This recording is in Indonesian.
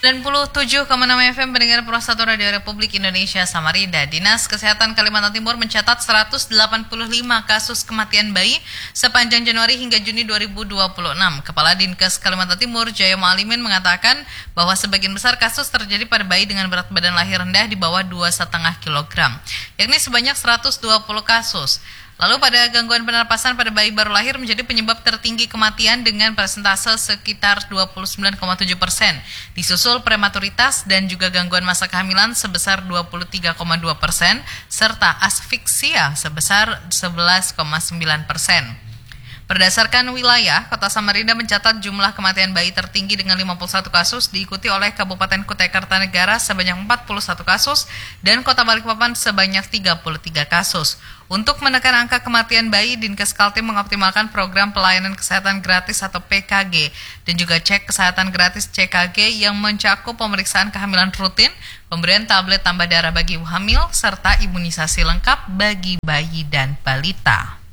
97,6 FM pendengar Pro1 Radio Republik Indonesia Samarinda. Dinas Kesehatan Kalimantan Timur mencatat 185 kasus kematian bayi sepanjang Januari hingga Juni 2026. Kepala Dinkes Kalimantan Timur, Jaya Mualimin, mengatakan bahwa sebagian besar kasus terjadi pada bayi dengan berat badan lahir rendah di bawah 2,5 kg, yakni sebanyak 120 kasus. Lalu pada gangguan pernapasan pada bayi baru lahir menjadi penyebab tertinggi kematian dengan persentase sekitar 29,7%, disusul prematuritas dan juga gangguan masa kehamilan sebesar 23,2%, serta asfiksia sebesar 11,9%. Berdasarkan wilayah, Kota Samarinda mencatat jumlah kematian bayi tertinggi dengan 51 kasus, diikuti oleh Kabupaten Kutai Kartanegara sebanyak 41 kasus, dan Kota Balikpapan sebanyak 33 kasus. Untuk menekan angka kematian bayi, Dinkes Kaltim mengoptimalkan program pelayanan kesehatan gratis atau PKG, dan juga cek kesehatan gratis CKG yang mencakup pemeriksaan kehamilan rutin, pemberian tablet tambah darah bagi ibu hamil, serta imunisasi lengkap bagi bayi dan balita.